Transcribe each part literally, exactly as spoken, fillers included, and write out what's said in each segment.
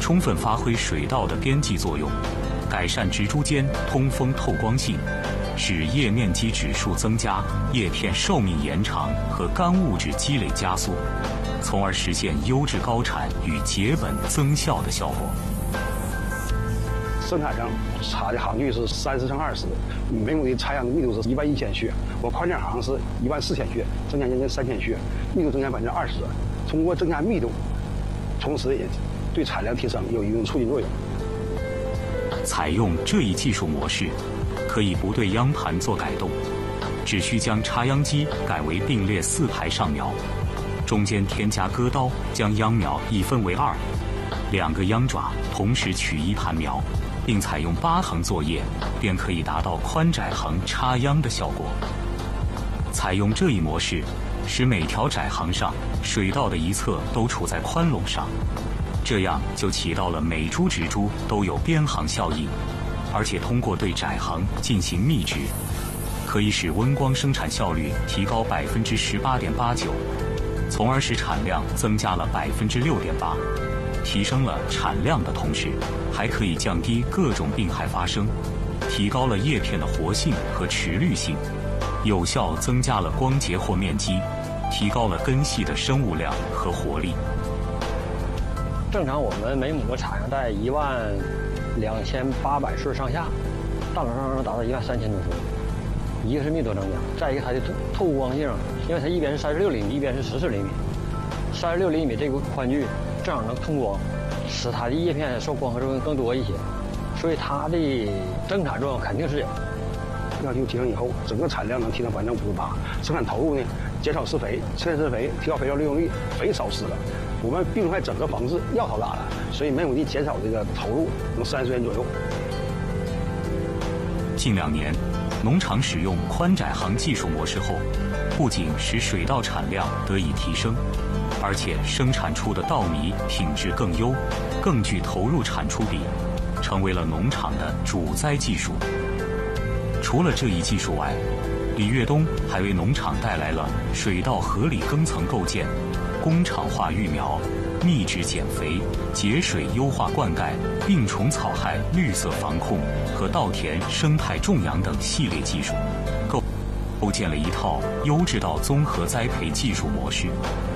充分发挥水稻的边际作用，改善植株间通风透光性，使叶面积指数增加，叶片寿命延长和干物质积累加速，从而实现优质高产与节本增效的效果。 生产上插的行距是三十乘二十，每亩的插秧的密度是一万一千穴，我宽点行是一万四千穴，增加将近三千穴，密度增加百分之二十。通过增加密度，同时也对产量提升有一定促进作用。 采用这一技术模式，可以不对秧盘做改动，只需将插秧机改为并列四排上苗，中间添加割刀，将秧苗一分为二，两个秧爪同时取一盘苗，并采用八横作业，便可以达到宽窄横插秧的效果。采用这一模式，使每条窄横上水稻的一侧都处在宽垄上，这样就起到了每株植株都有边行效应，而且通过对窄横进行密植，可以使温光生产效率提高百分之十八点八九，从而使产量增加了百分之六点八。提升了产量的同时，还可以降低各种病害发生，提高了叶片的活性和持绿性，有效增加了光结或面积，提高了根系的生物量和活力。 正常我们每亩产量在一万两千八百穗上下，大垄上能达到一万三千多穗。一个是密度增加，再一个它的透透光性，因为它一边是三十六厘米，一边是十四厘米，三十六厘米这个宽距正好能通光，使它的叶片受光合作用更多一些，所以它的增产作用肯定是有。 要求提升以后，整个产量能提升百分之五十八，生产投入呢减少施肥，趁施肥提高肥料利用率，肥少施了。我们病害整个防治药头打了，所以每亩地减少这个投入能三十元左右。 近两年，农场使用宽窄行技术模式后，不仅使水稻产量得以提升，而且生产出的稻米品质更优，更具投入产出比，成为了农场的主栽技术。除了这一技术外，李跃东还为农场带来了水稻合理耕层构建、工厂化育苗、密植减肥、节水优化灌溉、病虫草害绿色防控和稻田生态种养等系列技术，构构建了一套优质稻综合栽培技术模式。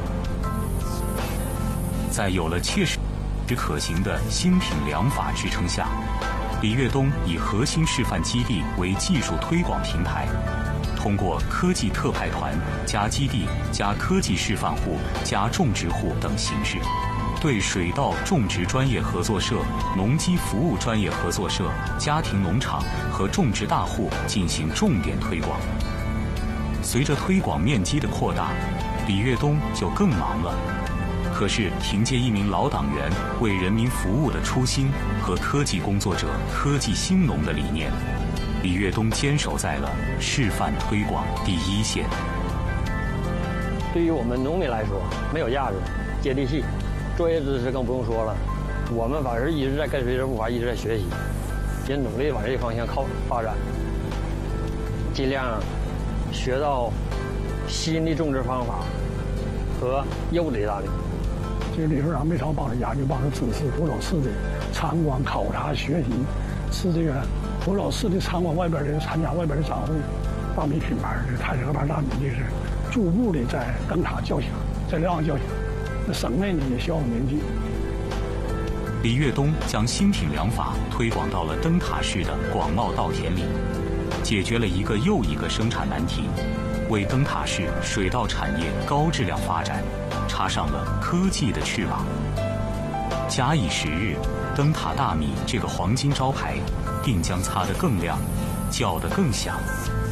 在有了切实可行的新品良法支撑下，李跃东以核心示范基地为技术推广平台，通过科技特派团加基地加科技示范户加种植户等形式，对水稻种植专业合作社、农机服务专业合作社、家庭农场和种植大户进行重点推广。随着推广面积的扩大，李跃东就更忙了。可是凭借一名老党员为人民服务的初心和科技工作者科技兴农的理念，李跃东坚守在了示范推广第一线。 对于我们农民来说，没有价值，接地气，专业知识更不用说了。我们反正一直在跟随着步伐，一直在学习，也努力往这个方向靠发展，尽量学到新的种植方法和业务的大力。 这个理事长没少帮着研究，帮着支持普州市的参观考察学习，是这个普州市的参观外边的参加外边的展会，大米品牌的泰山河牌大米这是逐步的在灯塔较强，在量较强，那省内呢也小有名气。 李跃东将新品良法推广到了灯塔市的广袤稻田里，解决了一个又一个生产难题，为灯塔市水稻产业高质量发展插上了科技的翅膀。假以时日，灯塔大米这个黄金招牌定将擦得更亮，叫得更响，